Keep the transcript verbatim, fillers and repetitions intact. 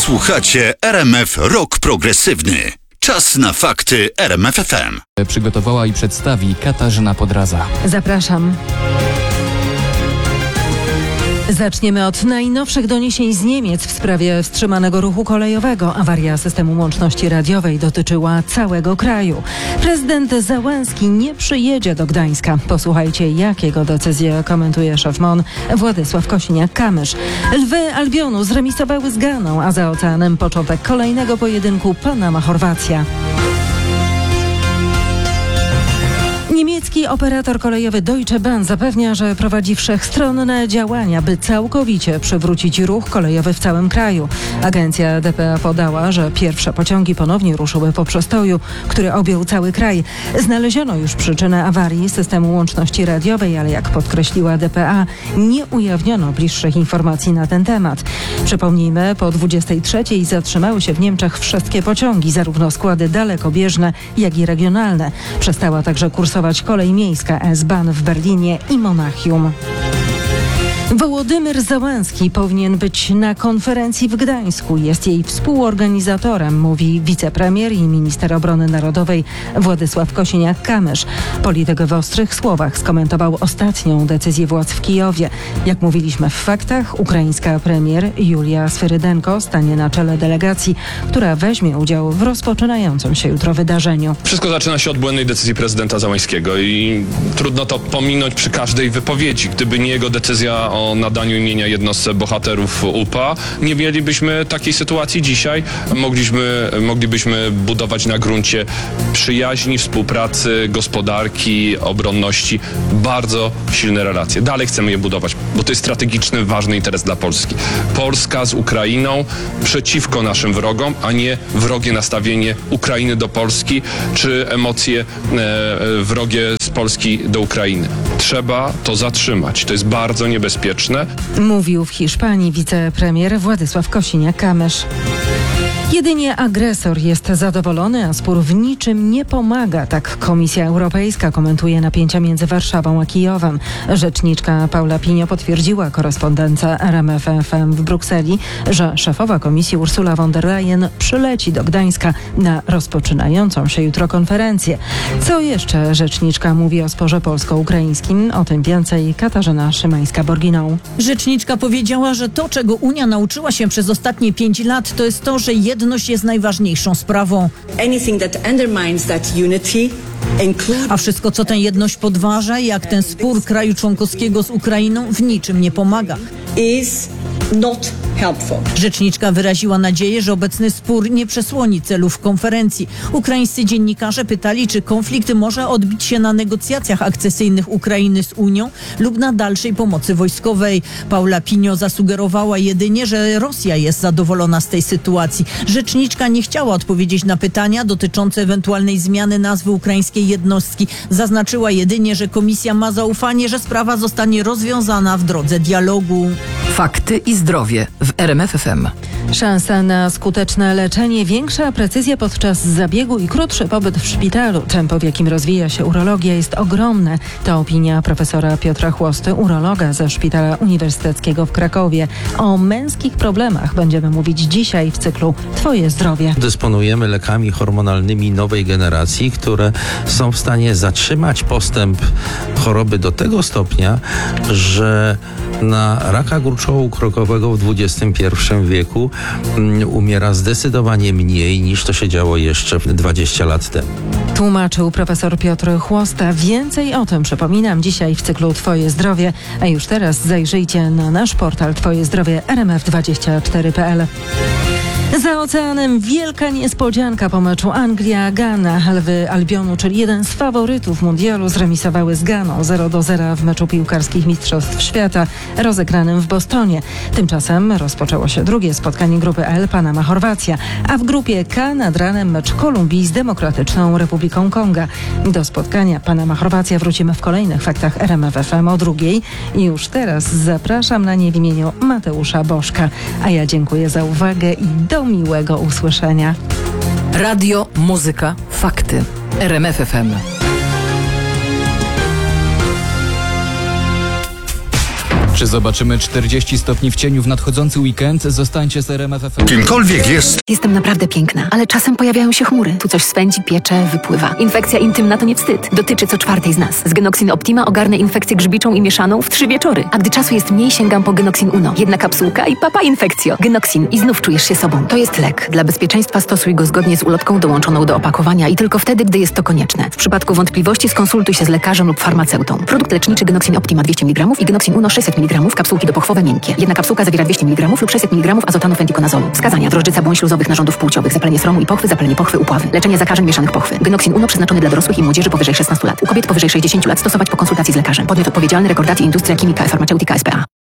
Słuchacie R M F Rock Progresywny. Czas na fakty R M F F M. Przygotowała i przedstawi Katarzyna Podraza. Zapraszam. Zaczniemy od najnowszych doniesień z Niemiec w sprawie wstrzymanego ruchu kolejowego. Awaria systemu łączności radiowej dotyczyła całego kraju. Prezydent Załęski nie przyjedzie do Gdańska. Posłuchajcie, jak jego decyzję komentuje szef M O N Władysław Kosiniak-Kamysz. Lwy Albionu zremisowały z Ganą, a za oceanem początek kolejnego pojedynku Panama-Chorwacja. Niemiecki operator kolejowy Deutsche Bahn zapewnia, że prowadzi wszechstronne działania, by całkowicie przywrócić ruch kolejowy w całym kraju. Agencja D P A podała, że pierwsze pociągi ponownie ruszyły po przestoju, który objął cały kraj. Znaleziono już przyczynę awarii systemu łączności radiowej, ale jak podkreśliła D P A, nie ujawniono bliższych informacji na ten temat. Przypomnijmy, po dwudziestej trzeciej zatrzymały się w Niemczech wszystkie pociągi, zarówno składy dalekobieżne, jak i regionalne. Przestała także kursować kolej miejska S-Bahn w Berlinie i Monachium. Wołodymyr Załęski powinien być na konferencji w Gdańsku. Jest jej współorganizatorem, mówi wicepremier i minister obrony narodowej Władysław Kosiniak-Kamysz. Polityk w ostrych słowach skomentował ostatnią decyzję władz w Kijowie. Jak mówiliśmy w faktach, ukraińska premier Julia Swyrydenko stanie na czele delegacji, która weźmie udział w rozpoczynającym się jutro wydarzeniu. Wszystko zaczyna się od błędnej decyzji prezydenta Załęskiego i trudno to pominąć przy każdej wypowiedzi. Gdyby nie jego decyzja o nadaniu imienia jednostce bohaterów U P A, nie mielibyśmy takiej sytuacji dzisiaj. Mogliśmy, moglibyśmy budować na gruncie przyjaźni, współpracy, gospodarki, obronności bardzo silne relacje. Dalej chcemy je budować, bo to jest strategiczny, ważny interes dla Polski. Polska z Ukrainą przeciwko naszym wrogom, a nie wrogie nastawienie Ukrainy do Polski, czy emocje e, wrogie z Polski do Ukrainy. Trzeba to zatrzymać. To jest bardzo niebezpieczne. Mówił w Hiszpanii wicepremier Władysław Kosiniak-Kamysz. Jedynie agresor jest zadowolony, a spór w niczym nie pomaga. Tak Komisja Europejska komentuje napięcia między Warszawą a Kijowem. Rzeczniczka Paula Pinio potwierdziła korespondence R M F F M w Brukseli, że szefowa Komisji Ursula von der Leyen przyleci do Gdańska na rozpoczynającą się jutro konferencję. Co jeszcze rzeczniczka mówi o sporze polsko-ukraińskim? O tym więcej Katarzyna Szymańska-Borginą. Rzeczniczka powiedziała, że to, czego Unia nauczyła się przez ostatnie pięć lat, to jest to, że jedność jest najważniejszą sprawą. Anything that undermines that unity, A wszystko, co tę jedność podważa, jak ten spór kraju członkowskiego z Ukrainą, w niczym nie pomaga. is not helpful. Rzeczniczka wyraziła nadzieję, że obecny spór nie przesłoni celów konferencji. Ukraińscy dziennikarze pytali, czy konflikt może odbić się na negocjacjach akcesyjnych Ukrainy z Unią lub na dalszej pomocy wojskowej. Paula Pinio zasugerowała jedynie, że Rosja jest zadowolona z tej sytuacji. Rzeczniczka nie chciała odpowiedzieć na pytania dotyczące ewentualnej zmiany nazwy ukraińskiej jednostki. Zaznaczyła jedynie, że komisja ma zaufanie, że sprawa zostanie rozwiązana w drodze dialogu. Fakty i zdrowie w R M F F M. Szansa na skuteczne leczenie, większa precyzja podczas zabiegu i krótszy pobyt w szpitalu. Tempo, w jakim rozwija się urologia, jest ogromne. To opinia profesora Piotra Chłosty, urologa ze Szpitala Uniwersyteckiego w Krakowie. O męskich problemach będziemy mówić dzisiaj w cyklu Twoje zdrowie. Dysponujemy lekami hormonalnymi nowej generacji, które są w stanie zatrzymać postęp choroby do tego stopnia, że na raka gruczołu krokowego w dwudziestym pierwszym wieku um, umiera zdecydowanie mniej niż to się działo jeszcze dwadzieścia lat temu. Tłumaczył profesor Piotr Chłosta. Więcej o tym przypominam dzisiaj w cyklu Twoje zdrowie, a już teraz zajrzyjcie na nasz portal twoje zdrowie r m f dwadzieścia cztery kropka p l. Za oceanem wielka niespodzianka po meczu Anglia-Gana. Lwy Albionu, czyli jeden z faworytów mundialu, zremisowały z Ganą zero do zera w meczu piłkarskich Mistrzostw Świata rozegranym w Bostonie. Tymczasem rozpoczęło się drugie spotkanie grupy L, Panama-Chorwacja, a w grupie K nad ranem mecz Kolumbii z Demokratyczną Republiką Konga. Do spotkania Panama-Chorwacja wrócimy w kolejnych faktach R M F F M o drugiej. I już teraz zapraszam na nie w imieniu Mateusza Bożka. A ja dziękuję za uwagę i do miłego usłyszenia. Radio, muzyka, fakty. R M F F M. Czy zobaczymy czterdzieści stopni w cieniu w nadchodzący weekend? Zostańcie z R M F F M. Kimkolwiek jest, Jestem naprawdę piękna, ale czasem pojawiają się chmury. Tu coś swędzi, piecze, wypływa. Infekcja intymna to nie wstyd. Dotyczy co czwartej z nas. Z Genoxin Optima ogarnę infekcję grzybiczą i mieszaną w trzy wieczory. A gdy czasu jest mniej, sięgam po Genoxin Uno. Jedna kapsułka i papa infekcjo. Genoxin i znów czujesz się sobą. To jest lek. Dla bezpieczeństwa stosuj go zgodnie z ulotką dołączoną do opakowania i tylko wtedy, gdy jest to konieczne. W przypadku wątpliwości skonsultuj się z lekarzem lub farmaceutą. Produkt leczniczy Genoxin Optima dwieście miligramów i Genoxin Uno sześćset miligramów, kapsułki dopochwowe miękkie. Jedna kapsułka zawiera dwieście miligramów lub sześćset miligramów azotanu fentikonazolu. Wskazania: drożdżyca błąd śluzowych narządów płciowych, zapalenie sromu i pochwy, zapalenie pochwy, upławy. Leczenie zakażeń mieszanych pochwy. Genoxin Uno przeznaczony dla dorosłych i młodzieży powyżej szesnastu lat. U kobiet powyżej sześćdziesięciu lat stosować po konsultacji z lekarzem. Podmiot odpowiedzialny: Rekordacji Industria Chimica e Farmaceutica S P A.